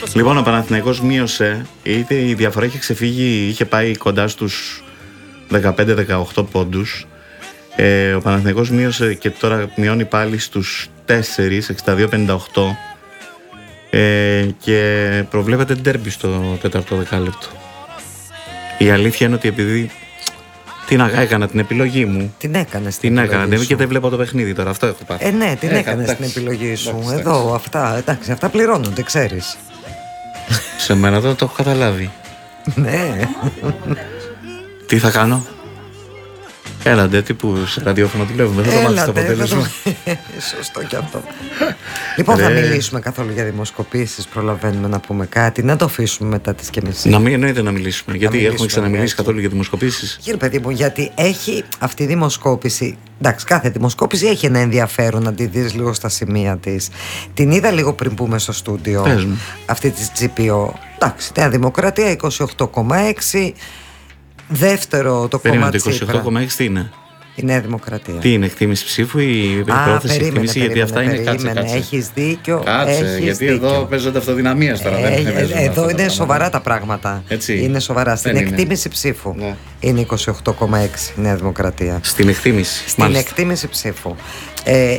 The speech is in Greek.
Λοιπόν, ο Παναθηναϊκός μείωσε, η διαφορά είχε ξεφύγει, είχε πάει κοντά στους 15-18 πόντους. Ο Παναθηναϊκός μείωσε και τώρα μειώνει πάλι στους 4, 62-58. Και προβλέπεται ντέρμπι στο τέταρτο δεκάλεπτο. Η αλήθεια είναι ότι επειδή έκανα την επιλογή μου. Την έκανες την έκανα και δεν βλέπω το παιχνίδι τώρα. Αυτό έχω πάθει. Ναι, την έκανες την επιλογή σου. Εντάξει, εδώ, αυτά πληρώνονται, ξέρεις. Σε μένα δεν το έχω καταλάβει. Ναι. Τι θα κάνω? Έλαντε, τύπου σε ραδιόφωνο δουλεύουμε. Δεν θα το μάθεις το αποτέλεσμα. Σωστό κι αυτό. Λοιπόν, θα μιλήσουμε καθόλου για δημοσκοπήσεις? Προλαβαίνουμε να πούμε κάτι? Να το αφήσουμε μετά τις και μισή? Να μην εννοείται να μιλήσουμε. Γιατί έχουμε ξαναμιλήσει καθόλου για δημοσκοπήσεις? Κύριε παιδί μου, γιατί έχει αυτή η δημοσκόπηση. Εντάξει, κάθε δημοσκόπηση έχει ένα ενδιαφέρον να τη δεις λίγο στα σημεία της. Την είδα λίγο πριν πούμε στο στούντιο. Πες μου. Αυτή της GPO. Εντάξει, Νέα Δημοκρατία 28,6. Δεύτερο το κόμμα Τσίπρα. 28,6 τι είναι? Η Νέα Δημοκρατία. Τι είναι, εκτίμηση ψήφου ή πρόθεση εκτίμηση? Γιατί αυτά είναι κάτσε. Έχεις δίκιο. Γιατί εδώ παίζονται αυτοδυναμίες τώρα. Εδώ είναι σοβαρά τα πράγματα. Έτσι. Είναι σοβαρά. Στην εκτίμηση ψήφου είναι 28,6 η Νέα Δημοκρατία. Στην εκτίμηση. Στην εκτίμηση ψήφου.